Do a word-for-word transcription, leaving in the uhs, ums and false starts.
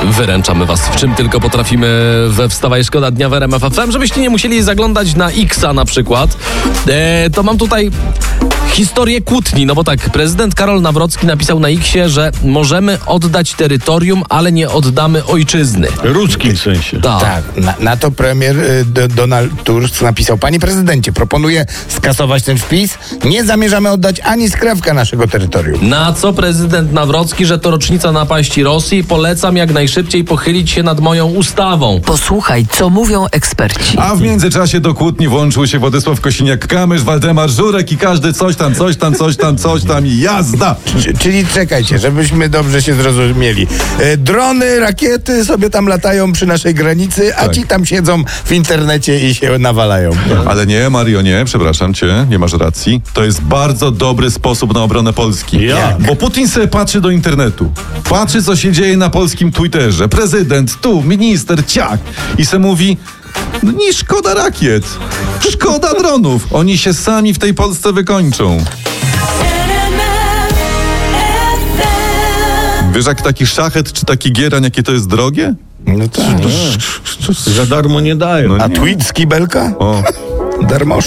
Wyręczamy was w czym tylko potrafimy we Wstawaj Szkoda Dnia w R M F F M. Żebyście nie musieli zaglądać na X-a na przykład, e, to mam tutaj historię kłótni. No bo tak, prezydent Karol Nawrocki napisał na X-ie, że możemy oddać terytorium, ale nie oddamy ojczyzny. Ruskim w sensie. Tak. Tak, na, na to premier y, D- Donald Tusk napisał: panie prezydencie, proponuję skasować ten wpis. Nie zamierzamy oddać ani skrawka naszego terytorium. Na co prezydent Nawrocki, że to rocznica napaści Rosji, polecam jak najszybciej pochylić się nad moją ustawą. Posłuchaj, co mówią eksperci. A w międzyczasie do kłótni włączył się Władysław Kosiniak-Kamysz, Waldemar Żurek i każdy coś tam, coś tam, coś tam, coś tam i jazda! C- czyli czekajcie, żebyśmy dobrze się zrozumieli. E, drony, rakiety sobie tam latają przy naszej granicy, a Tak. ci tam siedzą w internecie i się nawalają. Ale nie, Mario, nie, przepraszam cię, nie masz racji. To jest bardzo dobry sposób na obronę Polski. Jak? Bo Putin sobie patrzy do internetu. Patrzy, co się dzieje na polskim Twitterze. Prezydent, tu, minister, ciak. I se mówi: no nie szkoda rakiet, szkoda dronów. Oni się sami w tej Polsce wykończą. Wiesz, jak taki szachet czy taki gierań, jakie to jest drogie? No tak. Za darmo nie dają. No A nie. tweet z kibelka? O. Darmo.